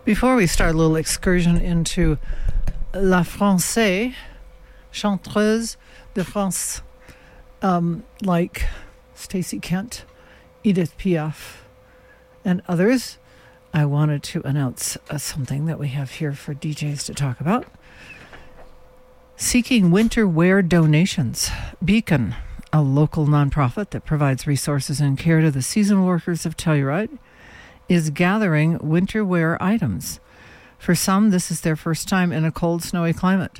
Before we start a little excursion into La Française, chanteuse de France, like Stacey Kent, Edith Piaf, and others, I wanted to announce something that we have here for DJs to talk about. Seeking winter wear donations. Beacon, a local nonprofit that provides resources and care to the seasonal workers of Telluride, is gathering winter wear items. For some, this is their first time in a cold, snowy climate.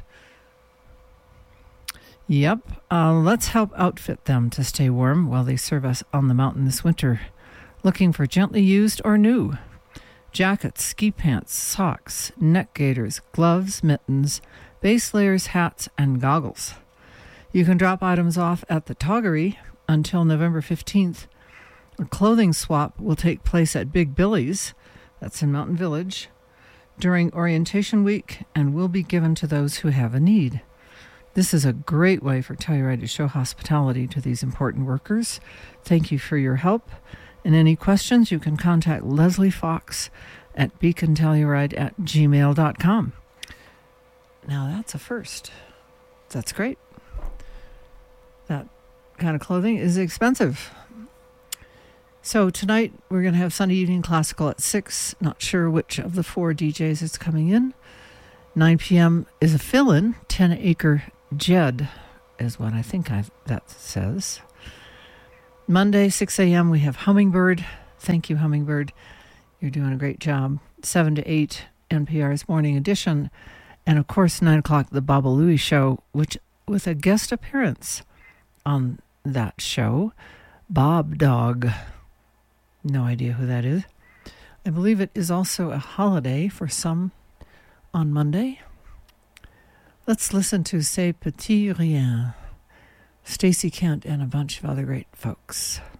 Yep, let's help outfit them to stay warm while they serve us on the mountain this winter. Looking for gently used or new jackets, ski pants, socks, neck gaiters, gloves, mittens, base layers, hats, and goggles. You can drop items off at the Toggery until November 15th. A clothing swap will take place at Big Billy's, that's in Mountain Village, during orientation week and will be given to those who have a need. This is a great way for Telluride to show hospitality to these important workers. Thank you for your help. And any questions, you can contact Leslie Fox at beacontelluride@gmail.com. Now that's a first. That's great. That kind of clothing is expensive. So tonight we're going to have Sunday Evening Classical at 6. Not sure which of the 4 DJs is coming in. 9 p.m. is a fill-in. 10 Acre Jed is what I think that says. Monday, 6 a.m. we have Hummingbird. Thank you, Hummingbird. You're doing a great job. 7 to 8, NPR's Morning Edition. And of course, 9 o'clock, the Baba Louie Show, which with a guest appearance on that show, Bob Dog. No idea who that is. I believe it is also a holiday for some on Monday. Let's listen to C'est Petit Rien, Stacey Kent, and a bunch of other great folks.